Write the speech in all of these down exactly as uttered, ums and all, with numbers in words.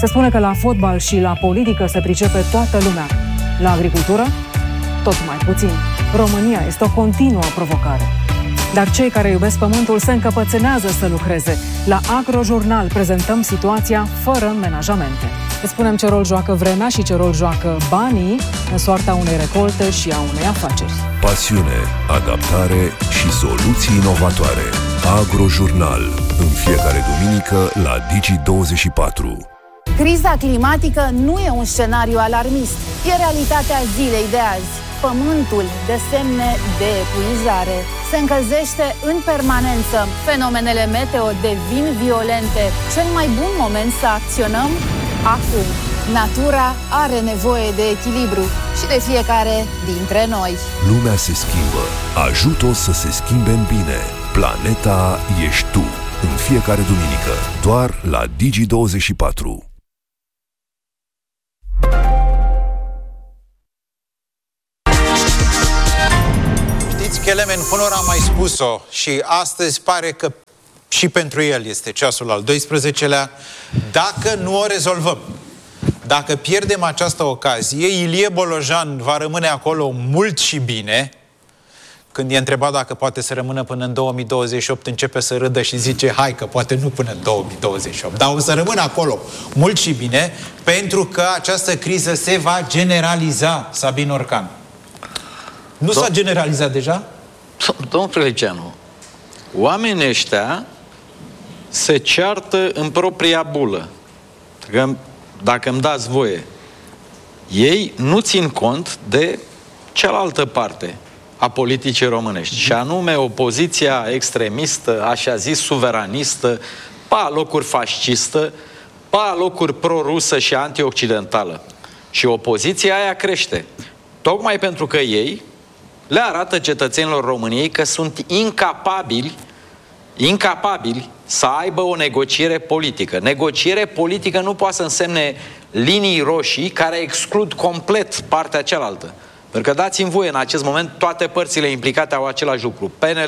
Se spune că la fotbal și la politică se pricepe toată lumea. La agricultură, tot mai puțin. România este o continuă provocare. Dar cei care iubesc pământul se încăpățânează să lucreze. La Agrojurnal prezentăm situația fără menajamente. Îți spunem ce rol joacă vremea și ce rol joacă banii în soarta unei recolte și a unei afaceri. Pasiune, adaptare și soluții inovatoare. Agrojurnal, în fiecare duminică la Digi douăzeci și patru. Criza climatică nu e un scenariu alarmist. E realitatea zilei de azi. Pământul de semne de epuizare. Se încălzește în permanență. Fenomenele meteo devin violente. Cel mai bun moment să acționăm? Acum. Natura are nevoie de echilibru și de fiecare dintre noi. Lumea se schimbă. Ajută-o să se schimbe în bine. Planeta ești tu. În fiecare duminică. Doar la Digi douăzeci și patru. Kelemen Hunor a mai spus-o și astăzi pare că și pentru el este ceasul al doisprezecelea. Dacă nu o rezolvăm, dacă pierdem această ocazie, Ilie Bolojan va rămâne acolo mult și bine. Când e întrebat dacă poate să rămână până în două mii douăzeci și opt, începe să râdă și zice, hai că poate nu până în două mii douăzeci și opt, dar o să rămână acolo mult și bine, pentru că această criză se va generaliza, Sabin Orcan. Nu s-a generalizat deja? Domnul Preleceanu, oamenii ăștia se ceartă în propria bulă. Că, dacă îmi dați voie, ei nu țin cont de cealaltă parte a politicii românești, și anume opoziția extremistă, așa zis suveranistă, pe locuri fascistă, pe locuri pro-rusă și anti-occidentală. Și opoziția aia crește. Tocmai pentru că ei le arată cetățenilor României că sunt incapabili, incapabili să aibă o negociere politică. Negociere politică nu poate să însemne linii roșii care exclud complet partea cealaltă. Pentru că dați-mi voie, în acest moment, toate părțile implicate au același lucru. P N L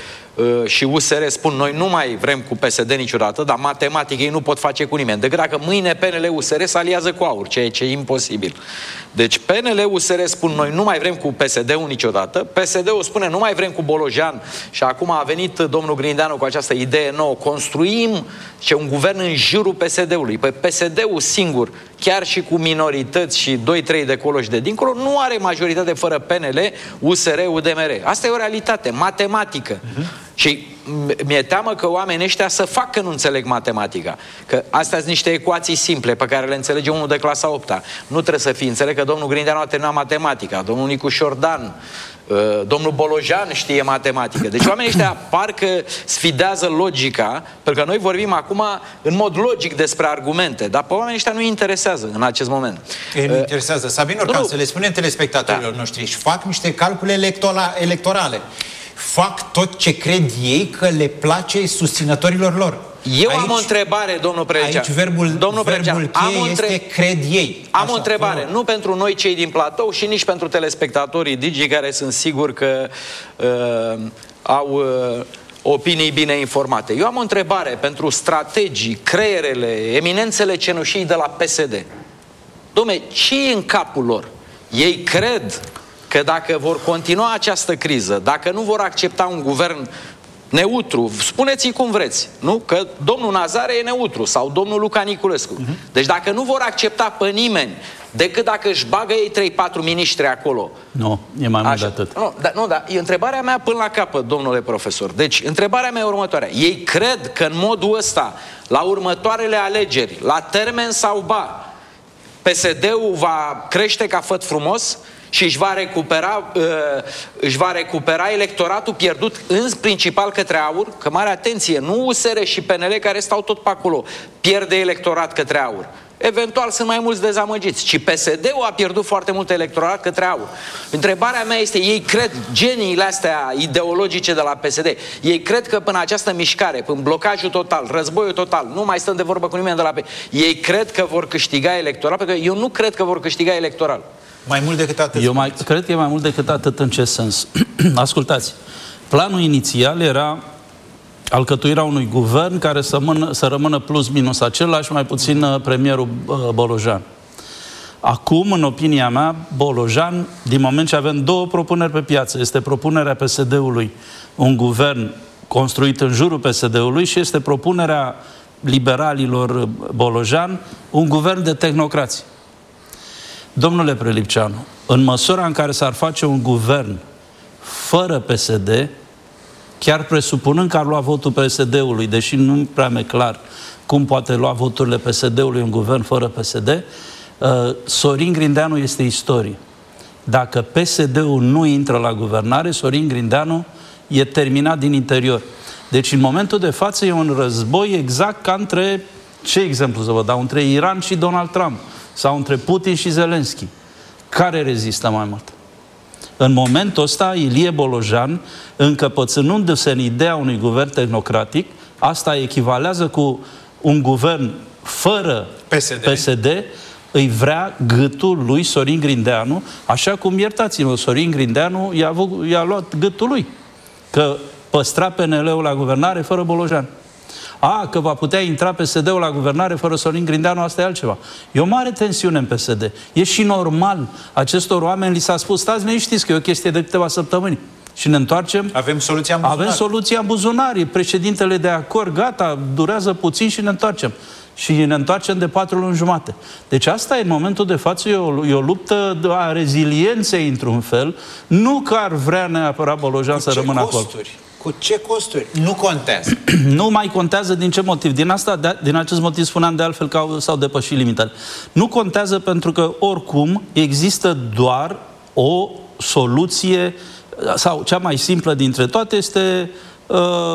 uh, și U S R spun, noi nu mai vrem cu P S D niciodată, dar matematic ei nu pot face cu nimeni. Decât dacă mâine P N L U S R se aliază cu AUR, ceea ce e imposibil. Deci P N L U S R spun, noi nu mai vrem cu P S D-ul niciodată, P S D-ul spune, nu mai vrem cu Bolojan, și acum a venit domnul Grindeanu cu această idee nouă, construim ce un guvern în jurul P S D-ului. Păi P S D-ul singur, chiar și cu minorități și doi trei de colo și de dincolo, nu are majoritate fără P N L, U S R, U D M R. Asta e o realitate matematică. Uh-huh. Și mi-e teamă că oamenii ăștia să facă că nu înțeleg matematica. Că astea sunt niște ecuații simple pe care le înțelege unul de clasa a opta. Nu trebuie să fie. Înțeleg că domnul Grindeanu a terminat matematica, domnul Nicu Șordan, domnul Bolojan știe matematică. Deci oamenii ăștia parcă sfidează logica, pentru că noi vorbim acum în mod logic despre argumente, dar pe oamenii ăștia nu-i interesează în acest moment. Ei nu interesează. Sabin Orcan, să le spunem telespectatorilor da. noștri, și fac niște calcule electorale. Fac tot ce cred ei că le place susținătorilor lor. Eu aici, am o întrebare, domnul Preleceanu. Aici verbul, domnul verbul cheie am este între... cred ei. Am Așa, o întrebare, nu. nu pentru noi cei din platou și nici pentru telespectatorii Digi, care sunt sigur că uh, au uh, opinii bine informate. Eu am o întrebare pentru strategii, creierele, eminențele cenușii de la P S D. Dom'le, ce e în capul lor? Ei cred că dacă vor continua această criză, dacă nu vor accepta un guvern neutru, spuneți-i cum vreți, nu? Că domnul Nazare e neutru sau domnul Luca Niculescu. Uh-huh. Deci dacă nu vor accepta pe nimeni, decât dacă își bagă ei trei patru miniștri acolo. Nu, e mai mult de atât. Nu, da, nu, da, e întrebarea mea până la capăt, domnule profesor. Deci, întrebarea mea e următoarea. Ei cred că în modul ăsta, la următoarele alegeri, la termen sau ba, P S D-ul va crește ca făt frumos și își va recupera, uh, își va recupera electoratul pierdut în principal către AUR, că mare atenție, nu U S R și P N L care stau tot pe acolo, pierde electorat către AUR. Eventual sunt mai mulți dezamăgiți, ci P S D-ul a pierdut foarte mult electorat către AUR. Întrebarea mea este, ei cred, geniile astea ideologice de la P S D, ei cred că până această mișcare, până blocajul total, războiul total, nu mai stăm de vorbă cu nimeni de la P S D, ei cred că vor câștiga electoral, pentru că eu nu cred că vor câștiga electoral. Mai mult decât atât. Eu mai, cred că e mai mult decât atât. În ce sens? Ascultați, planul inițial era alcătuirea unui guvern care să, mână, să rămână plus minus același, mai puțin premierul Bolojan. Acum, în opinia mea, Bolojan, din moment ce avem două propuneri pe piață, este propunerea P S D-ului, un guvern construit în jurul P S D-ului, și este propunerea liberalilor Bolojan, un guvern de tehnocrație. Domnule Prelipceanu, în măsura în care s-ar face un guvern fără P S D, chiar presupunând că ar lua votul P S D-ului, deși nu prea mi-e clar cum poate lua voturile P S D-ului un guvern fără P S D, uh, Sorin Grindeanu este istorie. Dacă P S D-ul nu intră la guvernare, Sorin Grindeanu e terminat din interior. Deci, în momentul de față, e un război exact ca între, ce exemplu să vă dau, între Iran și Donald Trump, sau între Putin și Zelensky. Care rezistă mai mult? În momentul ăsta, Ilie Bolojan, încăpățânându-se în ideea unui guvern tehnocratic, asta echivalează cu un guvern fără P S D, P S D îi vrea gâtul lui Sorin Grindeanu, așa cum, iertați-mă, Sorin Grindeanu i-a, i-a luat gâtul lui, că păstra P N L-ul la guvernare fără Bolojan. A, că va putea intra P S D-ul la guvernare fără Sorin Grindeanu, asta e altceva. E o mare tensiune în P S D. E și normal. Acestor oameni li s-a spus, stați liniștiți că e o chestie de câteva săptămâni. Și ne întoarcem. Avem soluția în buzunar. Avem soluția în buzunar. E președintele de acord, gata, durează puțin și ne întoarcem. Și ne întoarcem de patru luni jumate. Deci asta e, în momentul de față, e o, e o luptă a rezilienței, într-un fel. Nu că ar vrea neapărat Bolojan să rămână acolo. Cu ce costuri? Nu contează. Nu mai contează din ce motiv. Din asta, de, din acest motiv spuneam de altfel că au, s-au depășit limitele. Nu contează pentru că oricum există doar o soluție, sau cea mai simplă dintre toate este uh,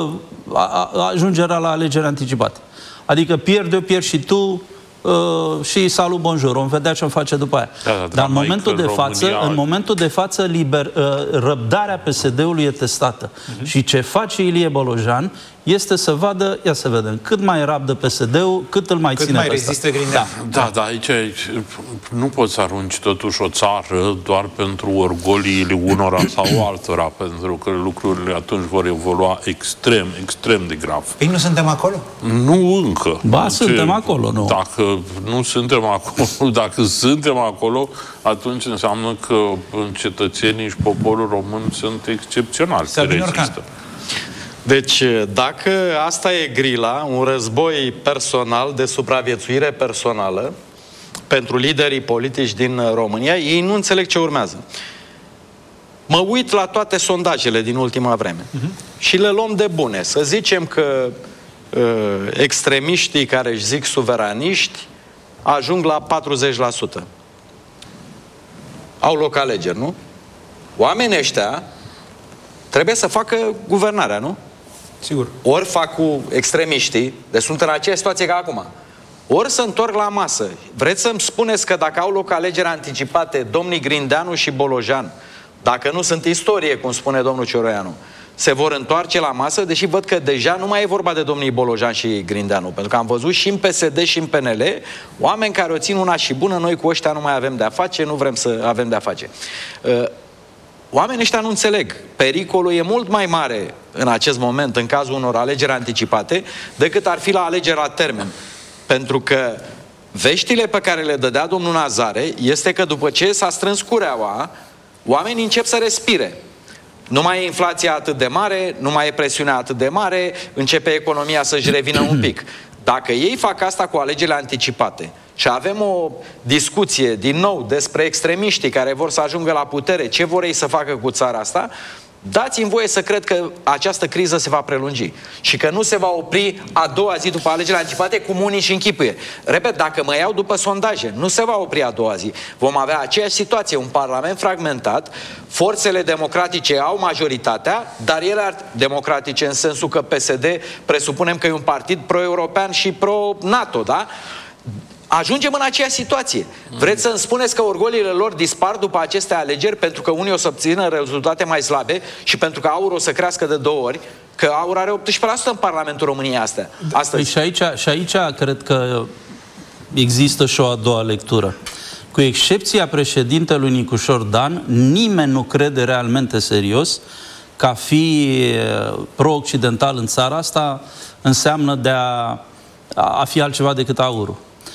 a, a, ajungerea la alegeri anticipate. Adică pierd eu, pierd și tu, Uh, și salut, bonjour, vom vedea ce-o face după aia. Da, da, dar în momentul, de față, România... în momentul de față, liber, uh, răbdarea P S D-ului e testată. Uh-huh. Și ce face Ilie Bolojan este să vadă, ia să vedem, cât mai rabdă P S D-ul, cât îl mai cât ține mai rezistă Grindeanu. Da, da, da, aici, aici nu poți să arunci totuși o țară doar pentru orgoliile unora sau altora, pentru că lucrurile atunci vor evolua extrem, extrem de grav. Păi nu suntem acolo? Nu încă. Ba, Ce, suntem acolo, nu. Dacă nu suntem acolo, dacă suntem acolo, atunci înseamnă că cetățenii și poporul român sunt excepționali. Deci, dacă asta e grila, un război personal, de supraviețuire personală, pentru liderii politici din România, ei nu înțeleg ce urmează. Mă uit la toate sondajele din ultima vreme uh-huh. și le luăm de bune. Să zicem că uh, extremiștii care își zic suveraniști ajung la patruzeci la sută. Au loc alegeri, nu? Oamenii ăștia trebuie să facă guvernarea, nu? Sigur. Ori fac cu extremiștii, deci sunt în aceeași situație ca acum, ori să întorc la masă. Vreți să-mi spuneți că dacă au loc alegeri anticipate, domnii Grindeanu și Bolojan, dacă nu sunt istorie, cum spune domnul Cioroianu, se vor întoarce la masă, deși văd că deja nu mai e vorba de domnii Bolojan și Grindeanu, pentru că am văzut și în P S D și în P N L oameni care o țin una și bună, noi cu ăștia nu mai avem de-a face, nu vrem să avem de-a face. Oamenii ăștia nu înțeleg. Pericolul e mult mai mare în acest moment, în cazul unor alegeri anticipate, decât ar fi la alegeri la termen. Pentru că veștile pe care le dădea domnul Nazare este că după ce s-a strâns cureaua, oamenii încep să respire. Nu mai e inflația atât de mare, nu mai e presiunea atât de mare, începe economia să-și revină un pic. Dacă ei fac asta cu alegerile anticipate și avem o discuție din nou despre extremiștii care vor să ajungă la putere, ce vor ei să facă cu țara asta, dați-mi voie să cred că această criză se va prelungi și că nu se va opri a doua zi după alegerile anticipate, cum unii și închipuie. Repet, dacă mă iau după sondaje, nu se va opri a doua zi. Vom avea aceeași situație, un parlament fragmentat, forțele democratice au majoritatea, dar ele ar democratice în sensul că P S D presupunem că e un partid pro-european și pro-NATO, da? Ajungem în aceeași situație. Vreți să-mi spuneți că orgoliile lor dispar după aceste alegeri pentru că unii o să obțină rezultate mai slabe și pentru că aur o să crească de două ori, că aur are optsprezece la sută în Parlamentul României astea, astăzi. Păi și aici, și aici cred că există și o a doua lectură. Cu excepția președintelui Nicușor Dan, nimeni nu crede realmente serios că a fi pro-occidental în țara asta înseamnă de a, a fi altceva decât aurul.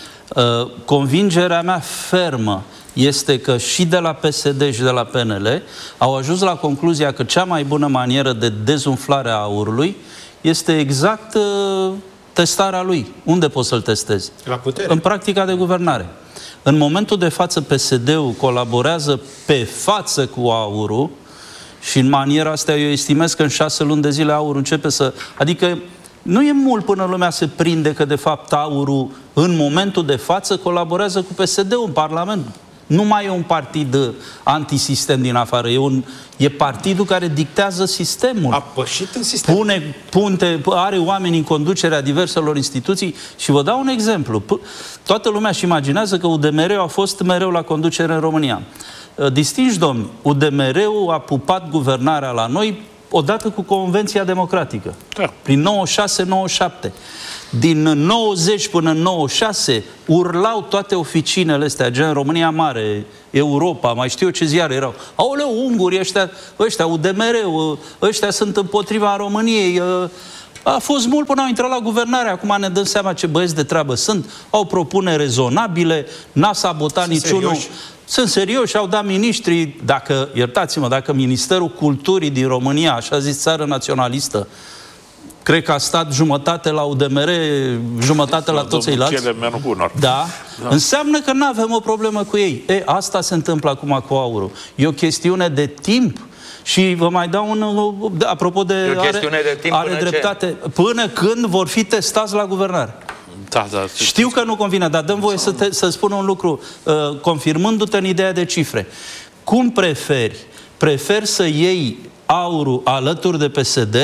Convingerea mea fermă este că și de la P S D și de la P N L au ajuns la concluzia că cea mai bună manieră de dezumflare a aurului este exact uh, testarea lui. Unde poți să-l testezi? La putere. În practica de guvernare. În momentul de față P S D-ul colaborează pe față cu aurul și în maniera asta eu estimez că în șase luni de zile aurul începe să... Adică nu e mult până lumea se prinde că de fapt aurul în momentul de față colaborează cu P S D-ul în Parlament. Nu mai e un partid antisistem din afară, e, un, e partidul care dictează sistemul. A pășit în sistem. Pune punte, are oameni în conducerea diverselor instituții și vă dau un exemplu. Toată lumea își imaginează că U D M R a fost mereu la conducere în România. Distinși domni, U D M R-ul a pupat guvernarea la noi odată cu Convenția Democratică. Da. Prin nouăzeci și șase nouăzeci și șapte. Din nouăzeci până în nouăzeci și șase urlau toate oficinele astea, gen România Mare, Europa, mai știu eu ce ziare erau. Aoleu, unguri, ăștia, ăștia U D M R, ăștia sunt împotriva României. A fost mult până au intrat la guvernare. Acum ne dăm seama ce băieți de treabă sunt. Au propuneri rezonabile, n-a sabotat sunt niciunul. Serioși. Sunt serioși, au dat miniștri, dacă, iertați-mă, dacă Ministerul Culturii din România, așa zis țară naționalistă, cred că a stat jumătate la U D M R, jumătate la toți ceilalți. Da. da. Înseamnă că nu avem o problemă cu ei. E, asta se întâmplă acum cu aurul. E o chestiune de timp. Și vă mai dau un... Apropo de... E o chestiune are, de timp are până dreptate. Ce? Până când vor fi testați la guvernare. Da, da, Știu că nu convine, dar dăm voie să, te, să spun un lucru, uh, confirmându-te în ideea de cifre. Cum preferi? Preferi să iei aurul alături de P S D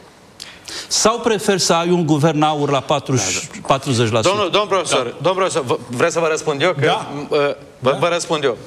sau preferi să ai un guvern aur la patruzeci la sută? Domnul, domn profesor, da. domn profesor, vreți să vă răspund eu? Că, da. uh, vă, da. vă răspund eu.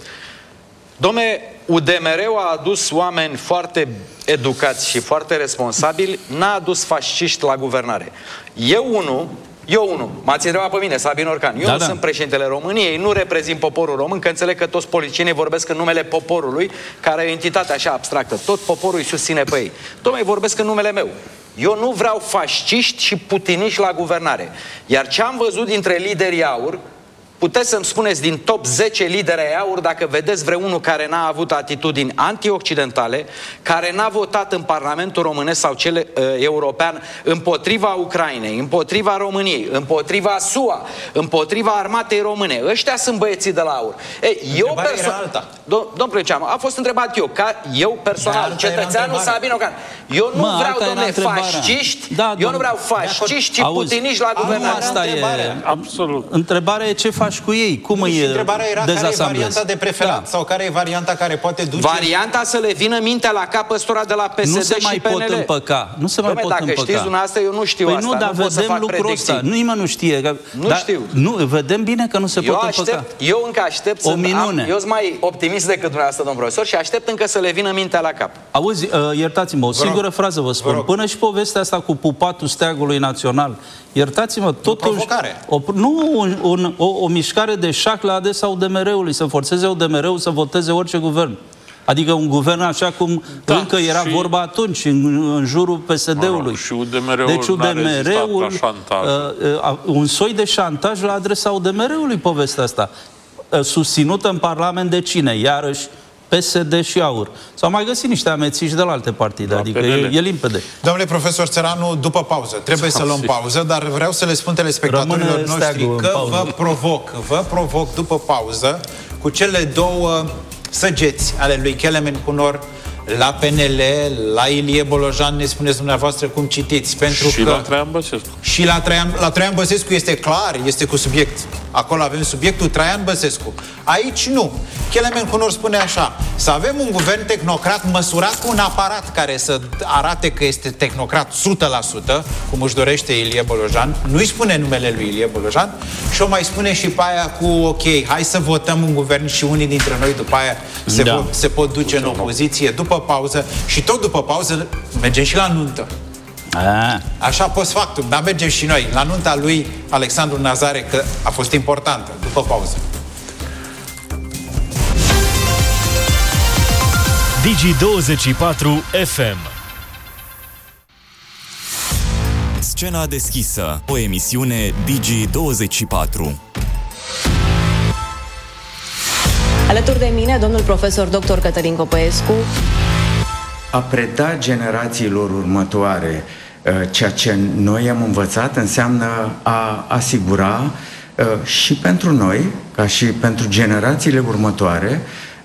Dom'le, U D M R-ul a adus oameni foarte educați și foarte responsabili, n-a adus fasciști la guvernare. Eu, unul, Eu, unul, m-ați întrebat pe mine, Sabin Orcan. Eu da, nu da. sunt președintele României, nu reprezint poporul român, că înțeleg că toți politicienii vorbesc în numele poporului, care e o entitate așa abstractă. Tot poporul îi susține pe ei. Dom'le, vorbesc în numele meu. Eu nu vreau fasciști și putiniști la guvernare. Iar ce am văzut dintre liderii aur, puteți să-mi spuneți din top zece lideri ai aur dacă vedeți vreunul care n-a avut atitudini anti-occidentale, care n-a votat în Parlamentul Românesc sau cel uh, european împotriva Ucrainei, împotriva României, împotriva S U A, împotriva armatei române. Ăștia sunt băieții de la aur. Ei, eu personal, domnul Pleceanu, a fost întrebat eu, ca eu personal, cetățeanul Sabin Orcan. Eu nu mă, vreau, domnule, fasciști, da, eu nu vreau fasciști și putiniști la guvernare. Asta e, absolut. Întrebarea e ce faci cu ei? Cum e întrebarea era care e varianta de preferat da. sau care e varianta care poate duce... Varianta să le vină mintea la cap ăstora de la P S D nu se și mai P N L. pot împăca. Nu se mai Dom'le, pot dacă împăca. știți dumneavoastră, eu nu știu păi asta. Nu, dar nu vedem lucrul ăsta. Nu, nimeni nu știe. Că, nu da, știu. Nu, vedem bine că nu se eu pot aștept, împăca. Eu încă aștept să... O minune. Am, eu sunt mai optimist decât dumneavoastră, domn profesor, și aștept încă să le vină mintea la cap. Auzi, uh, iertați-mă, o singură vă frază vă spun. Vă Până și povestea asta cu pupatul steagului național, iertați-mă, totuși... O, nu un, un, o, o mișcare de șac la adresa U D M R-ului, să forțeze U D M R-ul să voteze orice guvern. Adică un guvern așa cum da, încă era și... vorba atunci, în, în jurul P S D-ului. Și U D M R-ul deci U D M R-ul, uh, uh, un soi de șantaj la adresa U D M R-ului povestea asta. Uh, susținută în Parlament de cine? Iarăși P S D și AUR. S-au mai găsit niște amețiși de la alte partide, da, adică e, e limpede. Domnule profesor Țăranu, după pauză, trebuie să luăm pauză, dar vreau să le spun telespectatorilor noștri că vă provoc, vă provoc după pauză cu cele două săgeți ale lui Kelemen Cunor la P N L, la Ilie Bolojan, ne spuneți dumneavoastră cum citiți. Pentru și că... la Traian Băsescu. Și la Traian, la Traian Băsescu este clar, este cu subiect. Acolo avem subiectul Traian Băsescu. Aici nu. Kelemen Cunor spune așa: să avem un guvern tehnocrat măsurat cu un aparat care să arate că este tehnocrat o sută la sută, cum își dorește Ilie Bolojan. Nu-i spune numele lui Ilie Bolojan și o mai spune și pe aia cu ok, hai să votăm un guvern și unii dintre noi după aia se, da. pot, se pot duce în opoziție. După pauză și tot după pauză mergem și la nuntă. A. Așa post factum, dar mergem și noi la nunta lui Alexandru Nazare, că a fost importantă. După pauză. Digi douăzeci și patru F M. Scena deschisă, o emisiune Digi douăzeci și patru. Alături de mine, domnul profesor doctor Cătălin Copăescu. A preda generațiilor următoare ceea ce noi am învățat înseamnă a asigura și pentru noi, ca și pentru generațiile următoare,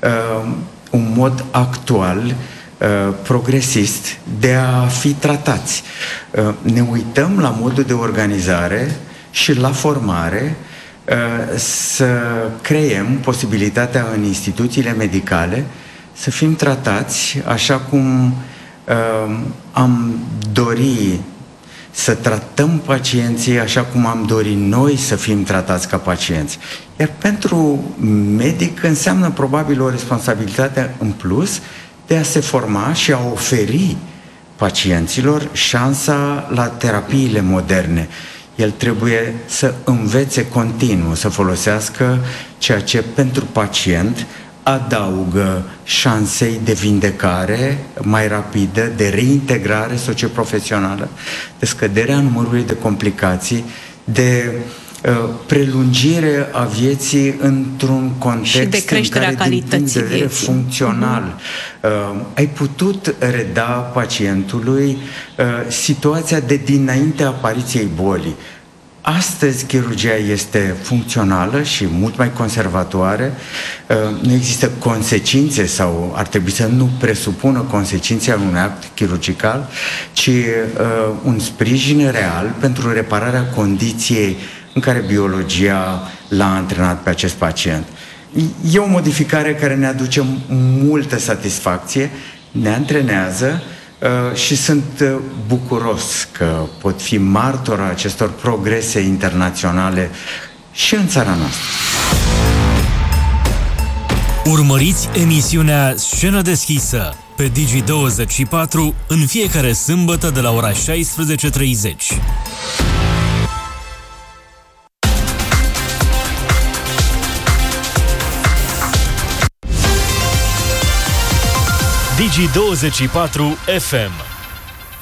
un mod actual, progresist de a fi tratați. Ne uităm la modul de organizare și la formare să creăm posibilitatea în instituțiile medicale să fim tratați așa cum am dori să tratăm pacienții, așa cum am dori noi să fim tratați ca pacienți. Iar pentru medic înseamnă probabil o responsabilitate în plus de a se forma și a oferi pacienților șansa la terapiile moderne. El trebuie să învețe continuu, să folosească ceea ce pentru pacient adaugă șansei de vindecare mai rapidă, de reintegrare socioprofesională, de scăderea numărului de complicații, de uh, prelungire a vieții într-un context și de creșterea în care, din punct de vedere vieții. funcțional, uh, ai putut reda pacientului uh, situația de dinaintea apariției bolii. Astăzi chirurgia este funcțională și mult mai conservatoare, nu există consecințe sau ar trebui să nu presupună consecințe al unui act chirurgical, ci un sprijin real pentru repararea condiției în care biologia l-a antrenat pe acest pacient. E o modificare care ne aduce multă satisfacție, ne antrenează și sunt bucuros că pot fi martor acestor progrese internaționale și în țara noastră. Urmăriți emisiunea Scenă deschisă pe Digi douăzeci și patru în fiecare sâmbătă de la ora șaisprezece treizeci. Digi douăzeci și patru F M